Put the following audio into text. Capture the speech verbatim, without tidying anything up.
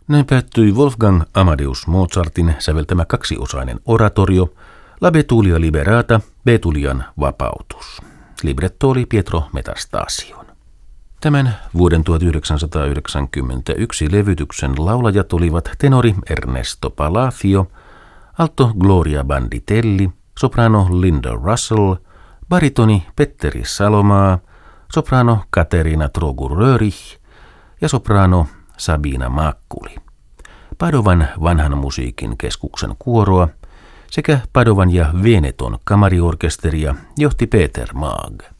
Näin päättyi Wolfgang Amadeus Mozartin säveltämä kaksiosainen oratorio La Betulia Liberata, Betulian vapautus. Libretto oli Pietro Metastasion. Tämän vuoden tuhatyhdeksänsataayhdeksänkymmentäyksi levytyksen laulajat olivat tenori Ernesto Palacio, alto Gloria Banditelli, soprano Linda Russell, baritoni Petteri Salomaa, soprano Katerina Trogu-Röhrich ja soprano Sabina Maakkuli. Padovan vanhan musiikin keskuksen kuoroa sekä Padovan ja Veneton kamariorkesteria johti Peter Maag.